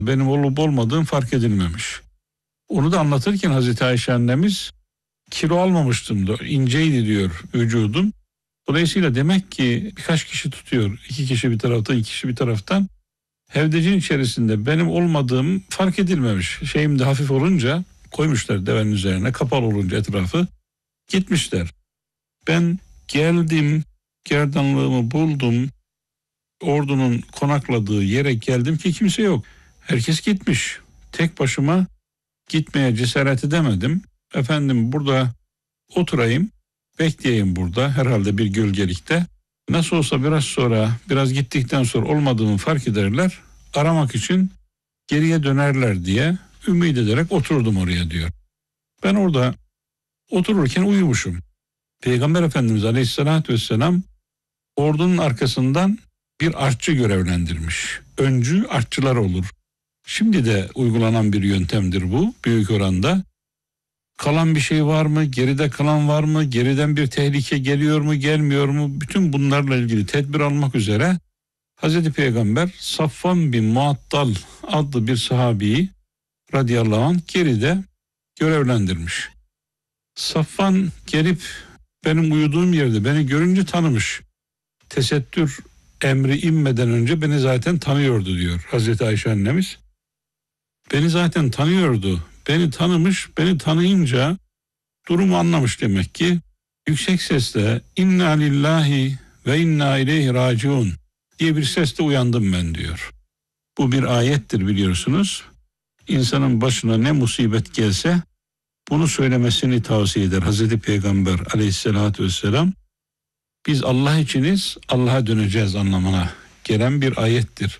benim olup olmadığım fark edilmemiş. Onu da anlatırken Hazreti Ayşe annemiz kilo almamıştım da inceydi diyor vücudum. Dolayısıyla demek ki birkaç kişi tutuyor. 2 kişi bir taraftan, 2 kişi bir taraftan. Hevdecin içerisinde benim olmadığım fark edilmemiş. Şeyim de hafif olunca koymuşlar devenin üzerine, kapalı olunca etrafı gitmişler. Ben geldim, gerdanlığımı buldum. Ordunun konakladığı yere geldim ki kimse yok. Herkes gitmiş. Tek başıma gitmeye cesaret edemedim. Efendim burada oturayım, bekleyeyim burada herhalde bir gölgelikte. Nasıl olsa biraz sonra, biraz gittikten sonra olmadığımı fark ederler. Aramak için geriye dönerler diye ümit ederek oturdum oraya diyor. Ben orada otururken uyumuşum. Peygamber Efendimiz Aleyhisselatü Vesselam ordunun arkasından bir artçı görevlendirmiş. Öncü artçılar olur. Şimdi de uygulanan bir yöntemdir bu büyük oranda. Kalan bir şey var mı? Geride kalan var mı? Geriden bir tehlike geliyor mu, gelmiyor mu? Bütün bunlarla ilgili tedbir almak üzere Hazreti Peygamber Safvan bin Muattal adlı bir sahabeyi radıyallahu anh geride görevlendirmiş. Safvan gelip benim uyuduğum yerde beni görünce tanımış. Tesettür emri inmeden önce beni zaten tanıyordu diyor Hazreti Ayşe annemiz. Beni zaten tanıyordu. Beni tanımış, beni tanıyınca durumu anlamış demek ki. Yüksek sesle inna lillahi ve inna ileyhi raciun diye bir sesle uyandım ben diyor. Bu bir ayettir biliyorsunuz. İnsanın başına ne musibet gelse bunu söylemesini tavsiye eder Hazreti Peygamber Aleyhisselatü Vesselam. Biz Allah içiniz, Allah'a döneceğiz anlamına gelen bir ayettir.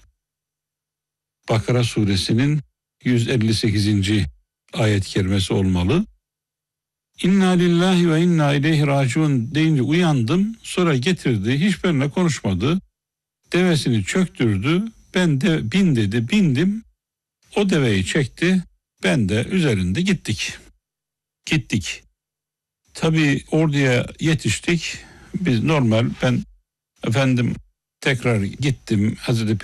Bakara suresinin 158. ayet-i kerimesi olmalı. İnna lillahi ve inna ileyhi raciun deyince uyandım. Sonra getirdi, hiç benimle konuşmadı. Devesini çöktürdü. Ben de bin dedi, bindim. O deveyi çekti. Ben de üzerinde gittik. Tabii orduya yetiştik. Biz normal ben efendim tekrar gittim Hazreti